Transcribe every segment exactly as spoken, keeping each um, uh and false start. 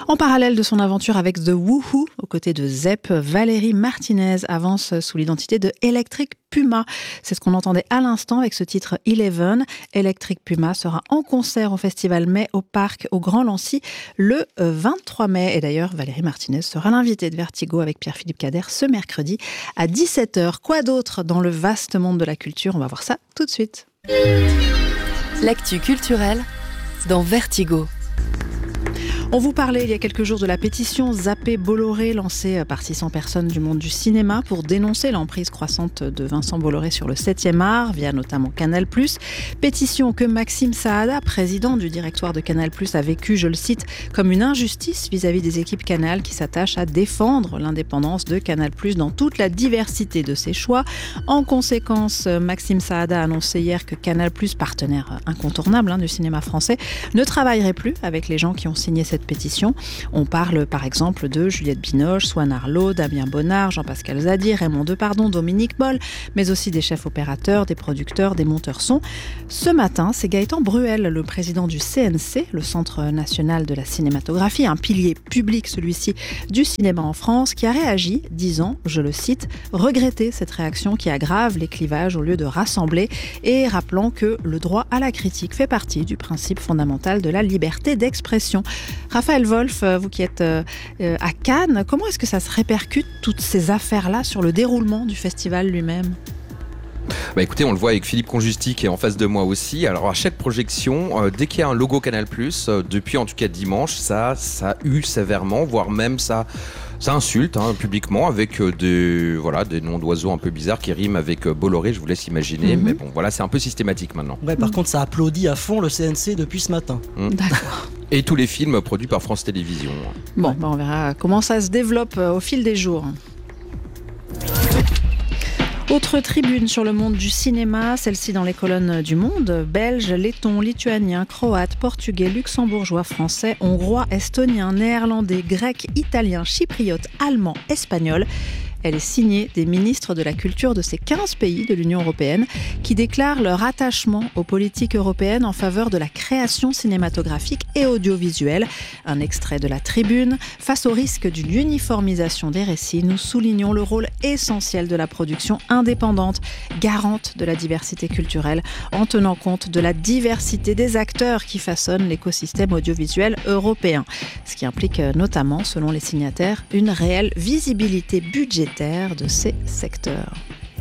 En parallèle de son aventure avec The Woohoo, aux côtés de Zep, Valérie Martinez avance sous l'identité de Electric Puma. C'est ce qu'on entendait à l'instant avec ce titre Eleven. Electric Puma sera en concert au festival Mai au Parc au Grand Lancy le vingt-trois mai. Et d'ailleurs, Valérie Martinez sera l'invitée de Vertigo avec Pierre-Philippe Cader ce mercredi à dix-sept heures. Quoi d'autre dans le vaste monde de la culture ? On va voir ça tout de suite. L'actu culturelle dans Vertigo. On vous parlait il y a quelques jours de la pétition Zappé Bolloré lancée par six cents personnes du monde du cinéma pour dénoncer l'emprise croissante de Vincent Bolloré sur le septième art via notamment Canal plus. Pétition que Maxime Saada, président du directoire de Canal plus, a vécu, je le cite, comme une injustice vis-à-vis des équipes Canal qui s'attachent à défendre l'indépendance de Canal plus dans toute la diversité de ses choix. En conséquence, Maxime Saada a annoncé hier que Canal plus, partenaire incontournable hein, du cinéma français, ne travaillerait plus avec les gens qui ont signé cette pétition. On parle par exemple de Juliette Binoche, Swan Arlo, Damien Bonnard, Jean-Pascal Zadi, Raymond Depardon, Dominique Boll, mais aussi des chefs opérateurs, des producteurs, des monteurs son. Ce matin, c'est Gaëtan Bruel, le président du C N C, le Centre national de la cinématographie, un pilier public celui-ci du cinéma en France, qui a réagi, disant, je le cite, regretter cette réaction qui aggrave les clivages au lieu de rassembler et rappelant que le droit à la critique fait partie du principe fondamental de la liberté d'expression. Raphaël Wolf, vous qui êtes euh, à Cannes, comment est-ce que ça se répercute, toutes ces affaires-là, sur le déroulement du festival lui-même ? Bah écoutez, on le voit avec Philippe Conjusti qui est en face de moi aussi. Alors à chaque projection, euh, dès qu'il y a un logo Canal plus, euh, depuis en tout cas dimanche, ça, ça hue sévèrement, voire même ça... Ça insulte hein, publiquement avec euh, des, voilà, des noms d'oiseaux un peu bizarres qui riment avec euh, Bolloré, je vous laisse imaginer. Mm-hmm. Mais bon, voilà, c'est un peu systématique maintenant. Ouais, par mm-hmm. contre, ça applaudit à fond le C N C depuis ce matin. Mm. D'accord. Et tous les films produits par France Télévisions. Bon, ouais. bah on verra comment ça se développe au fil des jours. Autre tribune sur le monde du cinéma, celle-ci dans les colonnes du Monde. Belge, letton, lituanien, croate, portugais, luxembourgeois, français, hongrois, estonien, néerlandais, grec, italien, chypriote, allemand, espagnol. Elle est signée des ministres de la Culture de ces quinze pays de l'Union européenne qui déclarent leur attachement aux politiques européennes en faveur de la création cinématographique et audiovisuelle. Un extrait de la tribune. Face au risque d'une uniformisation des récits, nous soulignons le rôle essentiel de la production indépendante, garante de la diversité culturelle, en tenant compte de la diversité des acteurs qui façonnent l'écosystème audiovisuel européen. Ce qui implique notamment, selon les signataires, une réelle visibilité budgétaire de ces secteurs.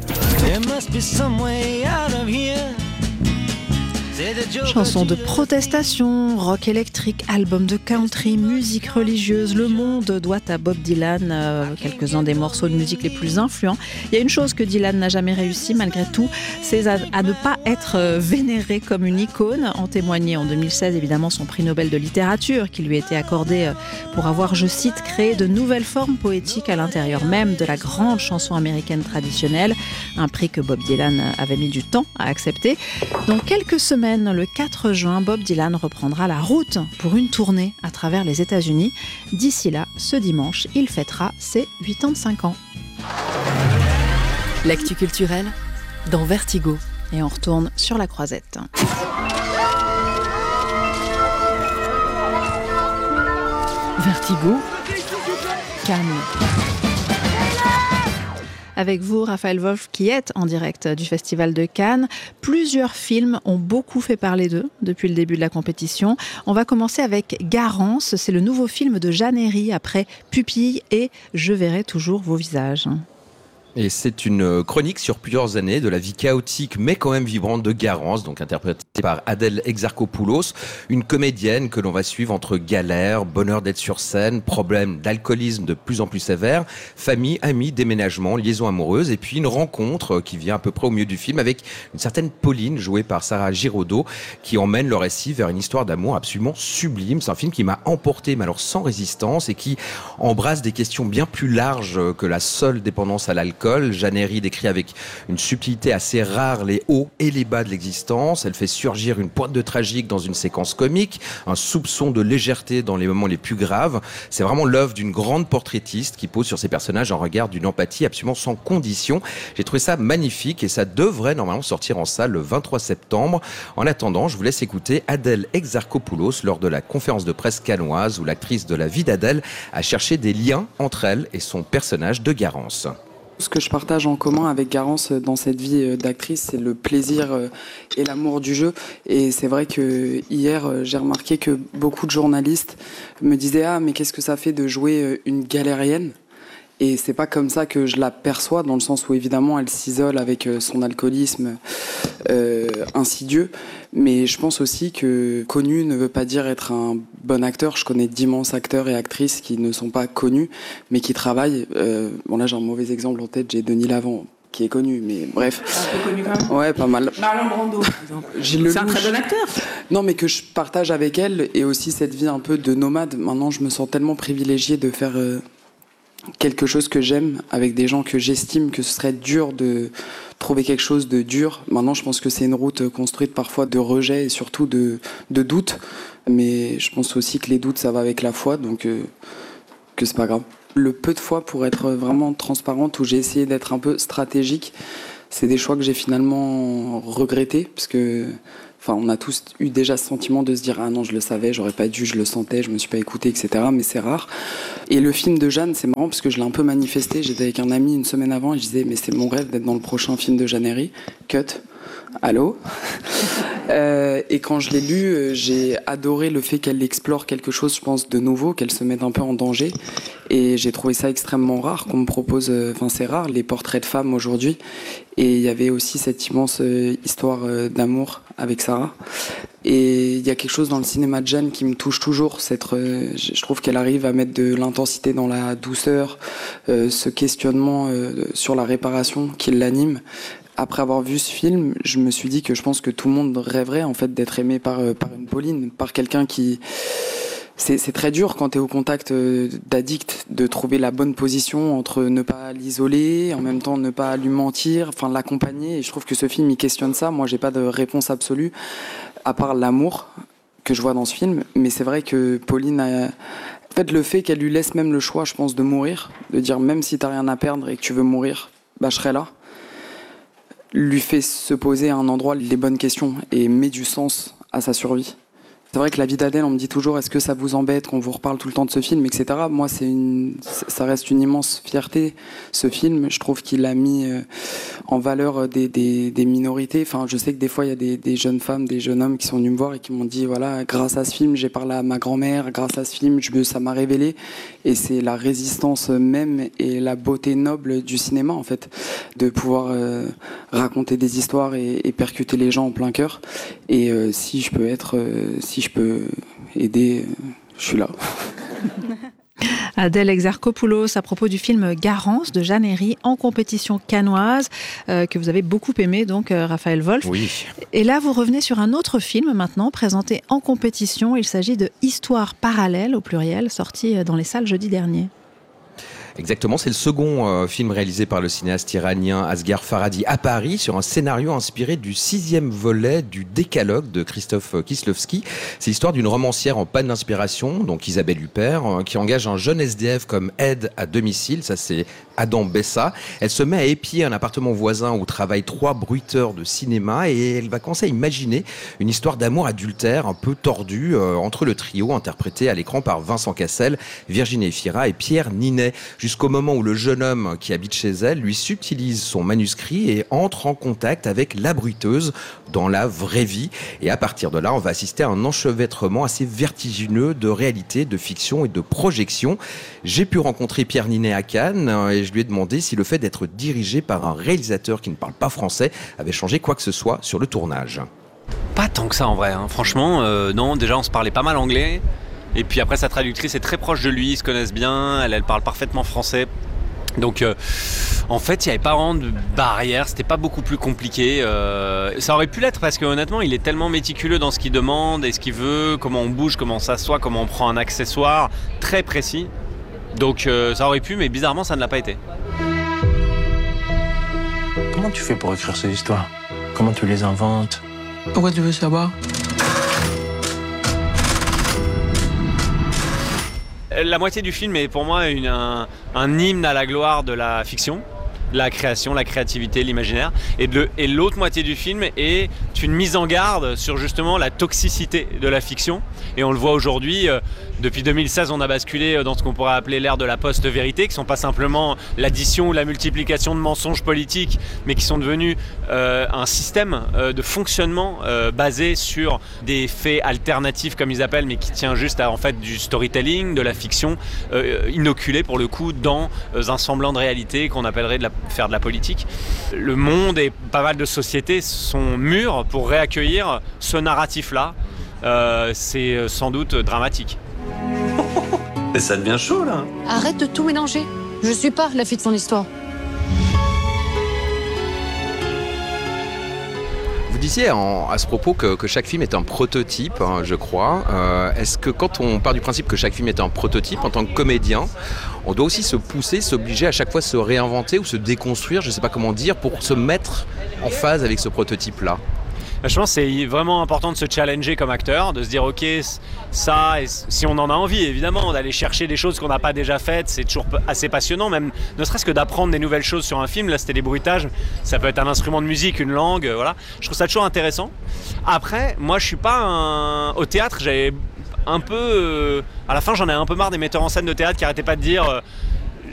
Chansons de protestation, rock électrique, albums de country, musique religieuse, le monde doit à Bob Dylan euh, quelques-uns des morceaux de musique les plus influents. Il y a une chose que Dylan n'a jamais réussi malgré tout, c'est à, à ne pas être vénéré comme une icône. En témoignait en deux mille seize évidemment son prix Nobel de littérature qui lui a été accordé pour avoir, je cite, créé de nouvelles formes poétiques à l'intérieur même de la grande chanson américaine traditionnelle. Un prix que Bob Dylan avait mis du temps à accepter. Dans quelques semaines, le quatre juin, Bob Dylan reprendra la route pour une tournée à travers les États-Unis. D'ici là, ce dimanche, il fêtera ses quatre-vingt-cinq ans. L'actu culturelle dans Vertigo. Et on retourne sur la croisette. Vertigo, Cannes. Avec vous, Raphaël Wolf, qui êtes en direct du Festival de Cannes. Plusieurs films ont beaucoup fait parler d'eux depuis le début de la compétition. On va commencer avec Garance. C'est le nouveau film de Jeanne Herry après Pupille et Je verrai toujours vos visages. Et c'est une chronique sur plusieurs années de la vie chaotique mais quand même vibrante de Garance, donc interprétée par Adèle Exarchopoulos, une comédienne que l'on va suivre entre galères, bonheur d'être sur scène, problèmes d'alcoolisme de plus en plus sévères, famille, amis, déménagement, liaison amoureuse, et puis une rencontre qui vient à peu près au milieu du film avec une certaine Pauline, jouée par Sarah Giraudot, qui emmène le récit vers une histoire d'amour absolument sublime. C'est un film qui m'a emporté, mais alors sans résistance, et qui embrasse des questions bien plus larges que la seule dépendance à l'alcool, l'école. Jeanne Herry décrit avec une subtilité assez rare les hauts et les bas de l'existence. Elle fait surgir une pointe de tragique dans une séquence comique, un soupçon de légèreté dans les moments les plus graves. C'est vraiment l'œuvre d'une grande portraitiste qui pose sur ses personnages un regard d'une empathie absolument sans condition. J'ai trouvé ça magnifique et ça devrait normalement sortir en salle le vingt-trois septembre. En attendant, je vous laisse écouter Adèle Exarchopoulos lors de la conférence de presse cannoise où l'actrice de La vie d'Adèle a cherché des liens entre elle et son personnage de Garance. Ce que je partage en commun avec Garance dans cette vie d'actrice, c'est le plaisir et l'amour du jeu. Et c'est vrai que hier, j'ai remarqué que beaucoup de journalistes me disaient « Ah, mais qu'est-ce que ça fait de jouer une galérienne ?» Et c'est pas comme ça que je la perçois, dans le sens où évidemment elle s'isole avec son alcoolisme euh, insidieux. Mais je pense aussi que connu ne veut pas dire être un bon acteur. Je connais d'immenses acteurs et actrices qui ne sont pas connus, mais qui travaillent. Euh, bon là j'ai un mauvais exemple en tête, j'ai Denis Lavant, qui est connu, mais bref. Un peu connu quand même. Ouais, pas mal. Marlon Brando, par exemple. Gilles Lelouch. C'est un très bon acteur. Non, mais que je partage avec elle, et aussi cette vie un peu de nomade. Maintenant, je me sens tellement privilégiée de faire euh, quelque chose que j'aime, avec des gens que j'estime, que ce serait dur de trouver quelque chose de dur. Maintenant, je pense que c'est une route construite parfois de rejet et surtout de, de doute. Mais je pense aussi que les doutes, ça va avec la foi, donc euh, que c'est pas grave. Le peu de fois, pour être vraiment transparente, où j'ai essayé d'être un peu stratégique, c'est des choix que j'ai finalement regrettés, parce que, enfin, on a tous eu déjà ce sentiment de se dire « Ah non, je le savais, j'aurais pas dû, je le sentais, je me suis pas écouté, et cetera » Mais c'est rare. Et le film de Jeanne, c'est marrant, parce que je l'ai un peu manifesté. J'étais avec un ami une semaine avant, et je disais « Mais c'est mon rêve d'être dans le prochain film de Jeanne Herry. » Cut. Allô. euh, et quand je l'ai lu, euh, j'ai adoré le fait qu'elle explore quelque chose, je pense, de nouveau, qu'elle se mette un peu en danger. Et j'ai trouvé ça extrêmement rare qu'on me propose, enfin euh, c'est rare, les portraits de femmes aujourd'hui. Et il y avait aussi cette immense euh, histoire euh, d'amour avec Sarah. Et il y a quelque chose dans le cinéma de Jeanne qui me touche toujours. Cette, euh, je trouve qu'elle arrive à mettre de l'intensité dans la douceur, euh, ce questionnement euh, sur la réparation qui l'anime. Après avoir vu ce film, je me suis dit que je pense que tout le monde rêverait en fait d'être aimé par par une Pauline, par quelqu'un qui. C'est, c'est très dur quand tu es au contact d'addicts de trouver la bonne position entre ne pas l'isoler, en même temps ne pas lui mentir, enfin l'accompagner. Et je trouve que ce film il questionne ça. Moi, j'ai pas de réponse absolue à part l'amour que je vois dans ce film. Mais c'est vrai que Pauline a. En fait, le fait qu'elle lui laisse même le choix, je pense, de mourir, de dire même si t'as rien à perdre et que tu veux mourir, bah je serai là. Lui fait se poser à un endroit les bonnes questions et met du sens à sa survie. C'est vrai que La vie d'Adèle, on me dit toujours est-ce que ça vous embête qu'on vous reparle tout le temps de ce film, et cetera. Moi, c'est une, ça reste une immense fierté, ce film. Je trouve qu'il a mis en valeur des, des, des minorités. Enfin, je sais que des fois, il y a des, des jeunes femmes, des jeunes hommes qui sont venus me voir et qui m'ont dit voilà, grâce à ce film, j'ai parlé à ma grand-mère, grâce à ce film, je, ça m'a révélé. Et c'est la résistance même et la beauté noble du cinéma, en fait, de pouvoir euh, raconter des histoires et, et percuter les gens en plein cœur. Et euh, si je peux être, euh, si je peux aider, je suis là. Adèle Exarchopoulos, à propos du film Garance de Jeanne Herry en compétition cannoise, euh, que vous avez beaucoup aimé, donc euh, Raphaël Wolf. Oui. Et là, vous revenez sur un autre film maintenant, présenté en compétition. Il s'agit de Histoire parallèle, au pluriel, sorti dans les salles jeudi dernier. Exactement, c'est le second euh, film réalisé par le cinéaste iranien Asghar Farhadi à Paris sur un scénario inspiré du sixième volet du Décalogue de Christophe Kieslowski. C'est l'histoire d'une romancière en panne d'inspiration, donc Isabelle Huppert, euh, qui engage un jeune S D F comme aide à domicile, ça c'est Adam Bessa. Elle se met à épier un appartement voisin où travaillent trois bruiteurs de cinéma et elle va commencer à imaginer une histoire d'amour adultère un peu tordue euh, entre le trio interprété à l'écran par Vincent Cassel, Virginie Efira et Pierre Ninet. Jusqu'au moment où le jeune homme qui habite chez elle lui subtilise son manuscrit et entre en contact avec la bruiteuse dans la vraie vie. Et à partir de là, on va assister à un enchevêtrement assez vertigineux de réalité, de fiction et de projection. J'ai pu rencontrer Pierre Ninet à Cannes et je lui ai demandé si le fait d'être dirigé par un réalisateur qui ne parle pas français avait changé quoi que ce soit sur le tournage. Pas tant que ça en vrai, hein. Franchement, euh, non, déjà on se parlait pas mal anglais. Et puis après, sa traductrice est très proche de lui, ils se connaissent bien, elle, elle parle parfaitement français. Donc euh, en fait, il n'y avait pas vraiment de barrière, c'était pas beaucoup plus compliqué. Euh, ça aurait pu l'être parce que honnêtement, il est tellement méticuleux dans ce qu'il demande et ce qu'il veut, comment on bouge, comment on s'assoit, comment on prend un accessoire, très précis. Donc euh, ça aurait pu, mais bizarrement, ça ne l'a pas été. Comment tu fais pour écrire ces histoires? Comment tu les inventes? Pourquoi tu veux savoir? La moitié du film est pour moi une, un, un hymne à la gloire de la fiction, la création, la créativité, l'imaginaire. Et, de, et l'autre moitié du film est une mise en garde sur justement la toxicité de la fiction. Et on le voit aujourd'hui, euh, depuis deux mille seize, on a basculé dans ce qu'on pourrait appeler l'ère de la post-vérité, qui ne sont pas simplement l'addition ou la multiplication de mensonges politiques, mais qui sont devenus euh, un système euh, de fonctionnement euh, basé sur des faits alternatifs, comme ils appellent, mais qui tient juste à en fait, du storytelling, de la fiction, euh, inoculée pour le coup dans euh, un semblant de réalité qu'on appellerait de la faire de la politique. Le monde et pas mal de sociétés sont mûres pour réaccueillir ce narratif-là. Euh, c'est sans doute dramatique. Et ça devient chaud là. Arrête de tout mélanger. Je suis pas la fille de son histoire. Vous disiez en, à ce propos que, que chaque film est un prototype, hein, je crois. Euh, est-ce que quand on part du principe que chaque film est un prototype, en tant que comédien, on doit aussi se pousser, s'obliger à chaque fois de se réinventer ou se déconstruire, je ne sais pas comment dire, pour se mettre en phase avec ce prototype-là? Je pense que c'est vraiment important de se challenger comme acteur, de se dire ok, ça, et si on en a envie évidemment, d'aller chercher des choses qu'on n'a pas déjà faites, c'est toujours assez passionnant, même ne serait-ce que d'apprendre des nouvelles choses sur un film. Là c'était des bruitages, ça peut être un instrument de musique, une langue, voilà. Je trouve ça toujours intéressant. Après, moi je suis pas un... Au théâtre, j'avais un peu... Euh... À la fin j'en ai un peu marre des metteurs en scène de théâtre qui arrêtaient pas de dire... Euh...